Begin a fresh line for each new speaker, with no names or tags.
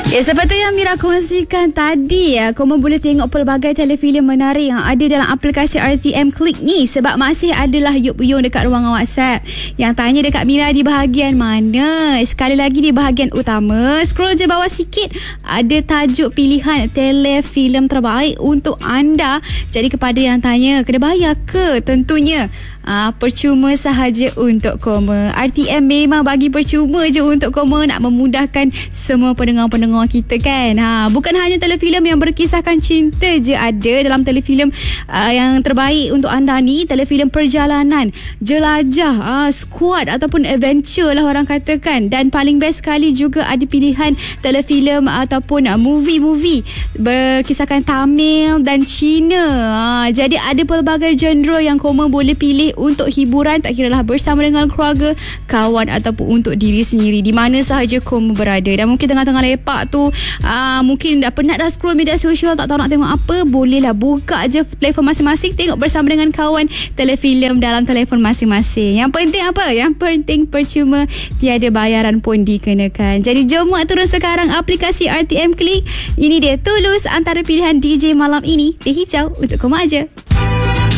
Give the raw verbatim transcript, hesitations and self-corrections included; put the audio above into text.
Ya, seperti yang Mira kongsikan tadi ya, korang boleh tengok pelbagai telefilm menarik yang ada dalam aplikasi R T M Click ni sebab masih adalah yuk-yuk dekat ruangan WhatsApp. Yang tanya dekat Mira di bahagian mana? Sekali lagi di bahagian utama, scroll je bawah sikit, ada tajuk pilihan telefilm terbaik untuk anda. Jadi kepada yang tanya, kena bayar ke? Tentunya Aa, percuma sahaja untuk koma. R T M memang bagi percuma je untuk koma, nak memudahkan semua pendengar-pendengar kita kan. Ha, bukan hanya telefilm yang berkisahkan cinta je ada dalam telefilm uh, yang terbaik untuk anda ni. Telefilm perjalanan, jelajah, uh, squad ataupun adventure lah orang katakan. Dan paling best sekali juga ada pilihan telefilm ataupun uh, movie-movie berkisahkan Tamil dan Cina. Uh, jadi ada pelbagai genre yang koma boleh pilih untuk hiburan, tak kira lah bersama dengan keluarga, kawan ataupun untuk diri sendiri, di mana sahaja koma berada. Dan mungkin tengah-tengah lepak tu aa, mungkin dah penat dah scroll media sosial, tak tahu nak tengok apa, bolehlah buka je telefon masing-masing, tengok bersama dengan kawan telefilm dalam telefon masing-masing. Yang penting apa? Yang penting percuma, tiada bayaran pun dikenakan. Jadi jom buat turun sekarang aplikasi R T M Click. Ini dia Tulus, antara pilihan D J malam ini, Teh Hijau untuk koma aja.